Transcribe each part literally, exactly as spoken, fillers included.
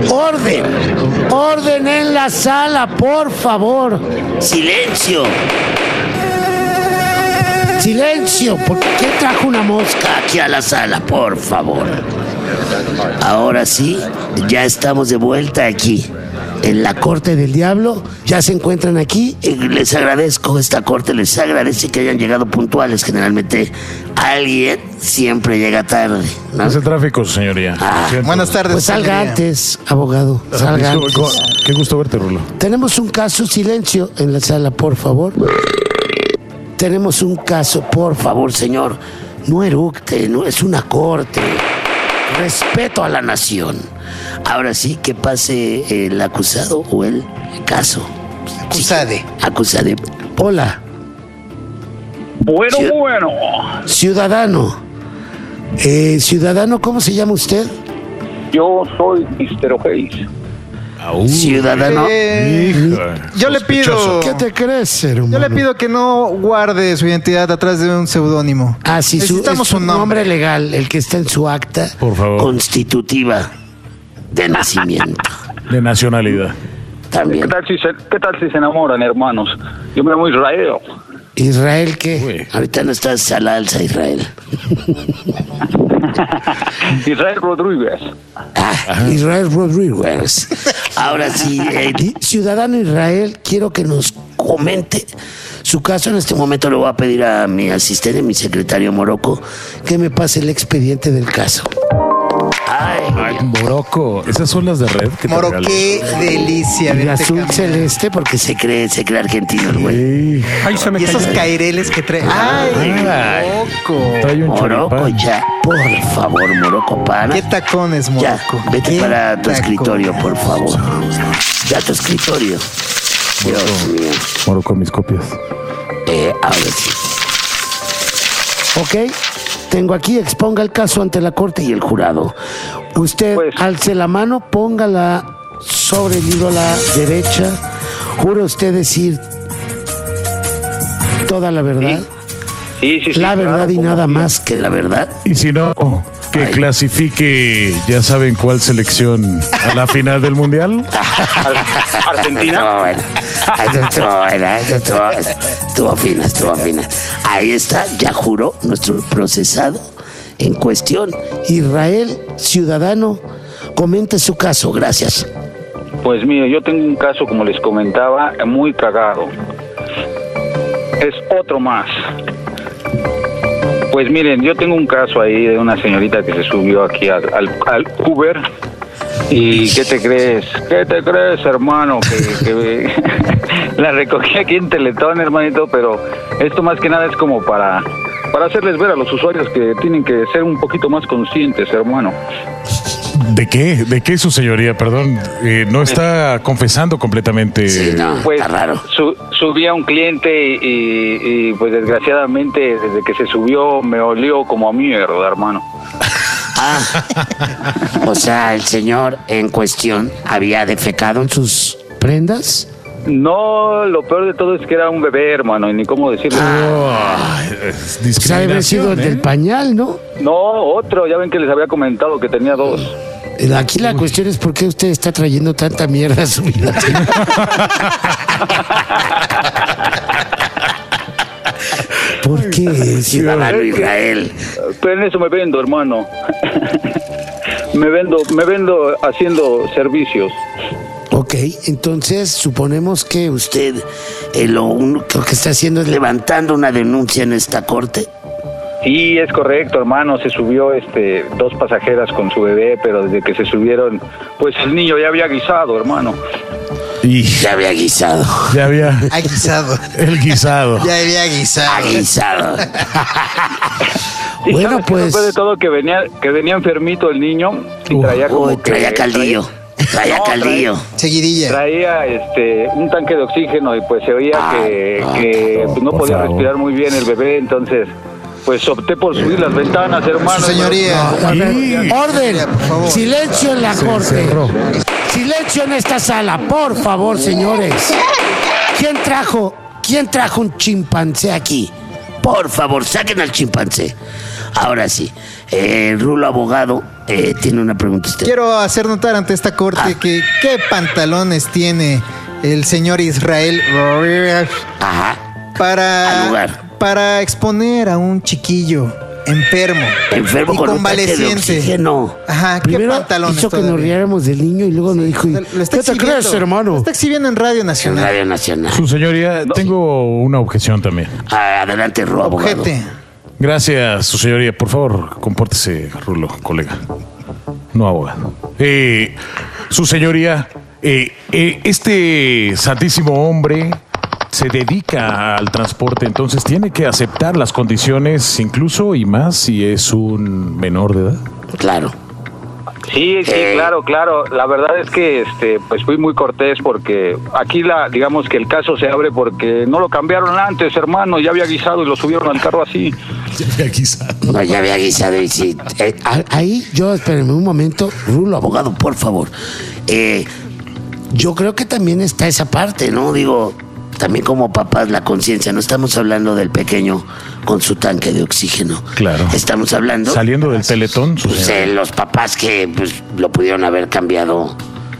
Orden, orden en la sala, por favor. Silencio. Silencio, ¿por qué trajo una mosca aquí a la sala? Por favor. Ahora sí, ya estamos de vuelta aquí, en la Corte del Diablo. Ya se encuentran aquí. Les agradezco, esta corte les agradece que hayan llegado puntuales. Generalmente alguien siempre llega tarde, ¿no? Es el tráfico, señoría. Ah, buenas tardes. Pues salga señoría. antes, abogado. Salga antes. Qué gusto verte, Rulo. Tenemos un caso, silencio en la sala, por favor. Tenemos un caso, por favor, señor. No eructe, no es una corte. Respeto a la nación. Ahora sí, que pase el acusado o el caso. Acusade. Sí, acusade. Hola. Bueno, Ciu- bueno. Ciudadano. Eh, ciudadano, ¿cómo se llama usted? Yo soy mister O'Hays. Ciudadano. Eh, Hija, yo le pido. ¿Qué te crees, hermano? Yo le pido que no guarde su identidad atrás de un seudónimo. Ah, sí, su, Necesitamos es su un nombre. nombre. legal, el que está en su acta Por favor. constitutiva de nacimiento. De nacionalidad. ¿Qué También. tal, si se, ¿Qué tal si se enamoran, hermanos? Yo me llamo Israel. Israel, ¿qué? Uy. Ahorita no estás al alza, Israel. Israel Rodríguez. Ah, Israel Rodríguez. Ahora sí, eh, di- ciudadano Israel, quiero que nos comente su caso. En este momento le voy a pedir a mi asistente, mi secretario Morocco, que me pase el expediente del caso. Ay, Ay, Morocco. Esas son las de red que te Moro, regalé. qué delicia. y verte azul caminar. celeste porque se cree, se cree argentino el güey. Ey, Y esos caireles que trae. ¡Ay, Ay. loco! trae un Morocco, choripán. ya, por favor, Morocco, para. ¿Qué tacones, Ya, Morocco? vete ¿Qué para tu tacones? escritorio, por favor. Ya tu escritorio. Dios mío. Morocco, mis copias. Eh, ahora sí. Ok, tengo aquí, exponga el caso ante la corte y el jurado. Usted Pues- alce la mano, póngala sobre el hilo a la derecha. ¿Jura usted decir toda la verdad? Sí, sí, sí. La verdad claro, y como nada sí. más que la verdad. Y si no, que Ay. clasifique, ya saben cuál selección a la final del mundial. Ar- Argentina. Estuvo buena. Eso estuvo buena, eso estuvo, estuvo fina, estuvo fina. Ahí está, ya juró nuestro procesado en cuestión. Israel, ciudadano, comente su caso, gracias. Pues mire, yo tengo un caso, como les comentaba, muy cagado. Es otro más. Pues miren, yo tengo un caso ahí de una señorita que se subió aquí al, al, al Uber. ¿Y qué te crees? ¿Qué te crees, hermano? Que, que la recogí aquí en Teletón, hermanito, pero esto más que nada es como para, para hacerles ver a los usuarios que tienen que ser un poquito más conscientes, hermano. ¿De qué? ¿De qué su señoría? Perdón, eh, no está confesando completamente. Sí, no, Pues está raro. su- subí a un cliente y, y, y, pues desgraciadamente desde que se subió me olió como a mierda, hermano. Ah, o sea, el señor en cuestión había defecado en sus prendas. No, lo peor de todo es que era un bebé, hermano, y ni cómo decirlo. Ay, es O sea, debe haber sido el discriminación, del ¿eh? pañal, ¿no? No, otro, ya ven que les había comentado que tenía dos. Aquí la cuestión es por qué usted está trayendo tanta mierda a su vida. ¿Por qué, ciudadano Israel? Pero en eso me vendo, hermano. me vendo, me vendo haciendo servicios. Ok, entonces suponemos que usted eh, lo único que está haciendo es levantando una denuncia en esta corte. Sí, es correcto, hermano. Se subió este dos pasajeras con su bebé, pero desde que se subieron, pues el niño ya había guisado, hermano. Y Ya había guisado. ya había Ha guisado. el guisado. Ya había guisado. Ha guisado. Y Bueno, ¿sabes qué? pues- Después de todo que venía, que venía enfermito el niño y Uf. traía como Uy, que traía caldillo. Traía No, caldillo. Seguidilla. traía este un tanque de oxígeno y pues se oía Ah, que, no, que pues, no por podía favor. respirar muy bien el bebé, entonces pues opté por subir las ventanas, hermano. Su señoría. A ver, Sí. orden, Por favor. silencio en la corte. cerró. Silencio en esta sala, por favor, señores. ¿Quién trajo, quién trajo un chimpancé aquí? Por favor, saquen al chimpancé. Ahora sí, eh, Rulo Abogado eh, tiene una pregunta usted. Quiero hacer notar ante esta corte Ah. que qué pantalones tiene el señor Israel Ajá. Al para, lugar. para exponer a un chiquillo enfermo, Enfermo y con un tanque de convaleciente. oxígeno. Ajá, ¿qué Primero pantalones hizo que nos todavía? riéramos del niño y luego nos dijo, Lo- lo está ¿qué te exhibiendo. crees, hermano? Lo está exhibiendo en Radio En Nacional. Radio Nacional. Su señoría, tengo una objeción también. Ah, adelante, Rulo Abogado. Ojete. Gracias, su señoría. Por favor, compórtese, Rulo, colega. No abogado. Eh, su señoría, eh, eh, este santísimo hombre se dedica al transporte, entonces tiene que aceptar las condiciones, incluso y más si es un menor de edad. Claro. Sí, sí, Eh. claro, claro. La verdad es que este, pues fui muy cortés porque aquí la, digamos que el caso se abre porque no lo cambiaron antes, hermano, ya había guisado y lo subieron al carro así. No, ya había guisado y sí. Eh, a- ahí yo, espérenme un momento. Rulo Abogado, por favor. Eh, yo creo que también está esa parte, ¿no? Digo, también como papás la conciencia. No estamos hablando del pequeño con su tanque de oxígeno. Claro. Estamos hablando Saliendo del Teletón, su pues, señoría. de los papás que pues, lo pudieron haber cambiado.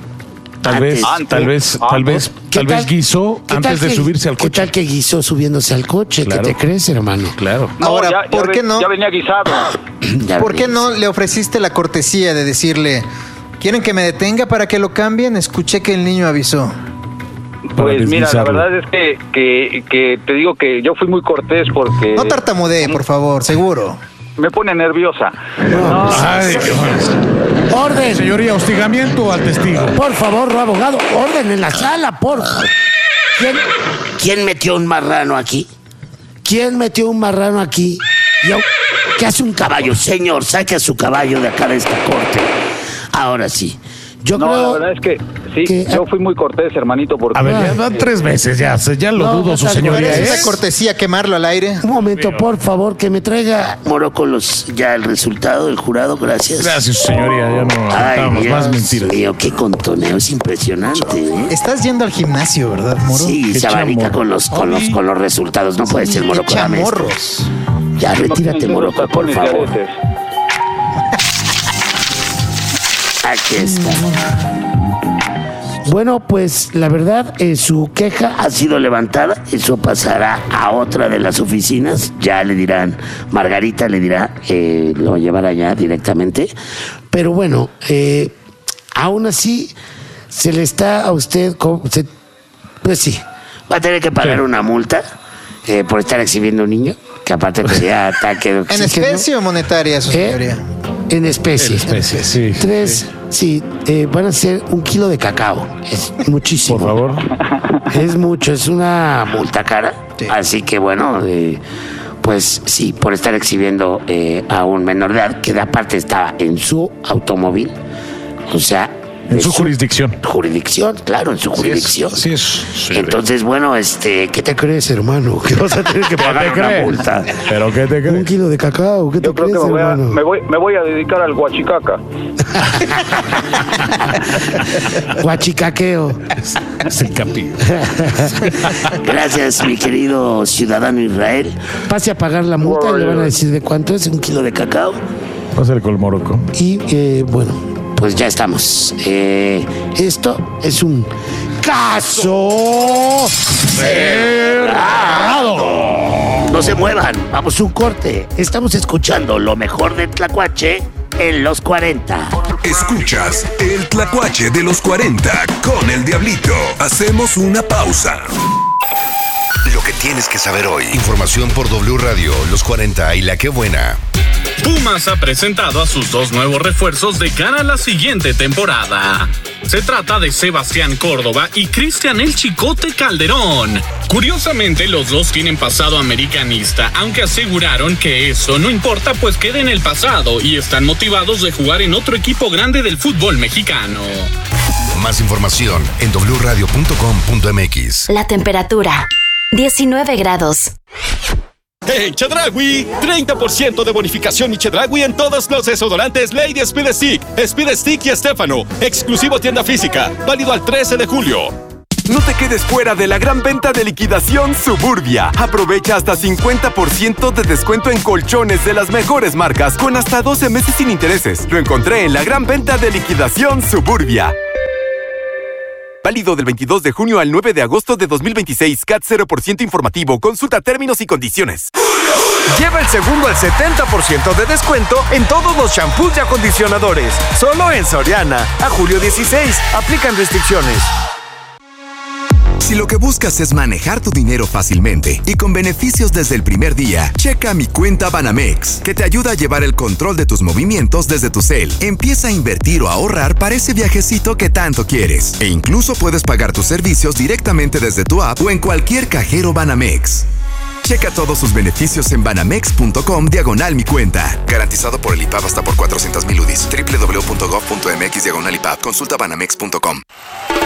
Tal vez, Antes. tal vez, tal vez, ¿Qué tal vez guisó qué antes tal de que- subirse al ¿Qué coche. tal que guisó subiéndose al coche? Claro. ¿Qué te crees, hermano? Claro. No, Ahora, ya- ya ¿por ve- qué no? Ya venía guisado. Ya ¿Por qué ves. no le ofreciste la cortesía de decirle, ¿quieren que me detenga para que lo cambien? Escuché que el niño avisó. Para Pues mira, la deslizarlo. verdad es que, que, que te digo que yo fui muy cortés porque No tartamudee, por favor, seguro. me pone nerviosa. No, Ay, qué bueno. ¡Orden! Señoría, hostigamiento al testigo. Por favor, Rulo Abogado, orden en la sala, por favor. ¿Quién, quién metió un marrano aquí? ¿Quién metió un marrano aquí? Yo, ¿qué hace un caballo? Señor, saque a su caballo de acá de esta corte. Ahora sí. Yo no, la creo... verdad es que sí, que- yo fui muy cortés, hermanito, porque A ver, ya van tres veces, ya, ya lo No, dudo, no su tal señoría. cual. ¿eh? ¿Esa cortesía quemarlo al aire? Un momento, por favor, que me traiga Morocco los, ya el resultado del jurado. Gracias. Gracias, su señoría, ya no Ay, aguantamos Dios más mentiras. mío, qué contoneo, es impresionante, ¿eh? Estás yendo al gimnasio, ¿verdad, Moro? Sí, Qué se abanica chamorro. con los, con, los, con los resultados. No puede ser, Qué Morocco. dame esto. chamorros. Ya, no retírate, tienen Morocco, los por tacones y favor. aretes. Aquí está. Bueno, pues la verdad, eh, su queja ha sido levantada. Eso pasará a otra de las oficinas. Ya le dirán, Margarita le dirá, eh, lo llevará ya directamente. Pero bueno, eh, aún así, se le está a usted, co- se- pues sí, va a tener que pagar Sí. una multa eh, por estar exhibiendo un niño, que aparte sería ataque de ¿En oxígeno. especie o monetaria, su ¿Eh? señoría? En especie. En especie, sí. Tres, sí, eh, van a ser un kilo de cacao. Es muchísimo. Por favor. Es mucho, es una multa cara. Sí. Así que bueno, eh, pues sí, por estar exhibiendo eh, a un menor de edad, que de aparte estaba en su automóvil. O sea, En de su jurisdicción. Jurisdicción, claro, en su jurisdicción. Sí, es. Sí, Entonces, bueno, este, ¿qué te crees, hermano? Que vas a tener que ¿Qué pagar te una crees? multa. ¿Pero qué te Un crees? kilo de cacao, ¿qué te Yo creo crees, que me voy, a, hermano? me, voy, me voy a dedicar al guachicaca. Guachicaqueo. Es el capi. Gracias, mi querido ciudadano Israel. Pase a pagar la multa y le van a decir de cuánto es un kilo de cacao. Pásale con el Morocco. Y eh, bueno, pues ya estamos. Eh, esto es un caso cerrado. No se muevan, vamos a un corte. Estamos escuchando lo mejor de Tlacuache en los cuarenta. Escuchas el Tlacuache de los cuarenta con el Diablito. Hacemos una pausa. Lo que tienes que saber hoy. Información por W Radio, Los cuarenta y La Qué Buena. Pumas ha presentado a sus dos nuevos refuerzos de cara a la siguiente temporada. Se trata de Sebastián Córdoba y Cristian El Chicote Calderón. Curiosamente, los dos tienen pasado americanista, aunque aseguraron que eso no importa, pues queda en el pasado y están motivados de jugar en otro equipo grande del fútbol mexicano. Más información en doble u radio punto com punto m x. La temperatura, diecinueve grados. ¡Hey, Chedraui! treinta por ciento de bonificación y Chedraui en todos los desodorantes Lady Speed Stick, Speed Stick y Estefano. Exclusivo tienda física, válido al trece de julio. No te quedes fuera de la gran venta de liquidación Suburbia. Aprovecha hasta cincuenta por ciento de descuento en colchones de las mejores marcas con hasta doce meses sin intereses. Lo encontré en la gran venta de liquidación Suburbia. Válido del veintidós de junio al nueve de agosto de dos mil veintiséis. C A T cero por ciento informativo. Consulta términos y condiciones. Lleva el segundo al setenta por ciento de descuento en todos los shampoos y acondicionadores. Solo en Soriana. A julio dieciséis. Aplican restricciones. Si lo que buscas es manejar tu dinero fácilmente y con beneficios desde el primer día, checa mi cuenta Banamex, que te ayuda a llevar el control de tus movimientos desde tu cel. Empieza a invertir o ahorrar para ese viajecito que tanto quieres. E incluso puedes pagar tus servicios directamente desde tu app o en cualquier cajero Banamex. Checa todos sus beneficios en banamex.com diagonal mi cuenta. Garantizado por el I P A B hasta por cuatrocientos mil U D I s. doble u doble u doble u punto gov punto m x diagonal I P A B. Consulta banamex punto com.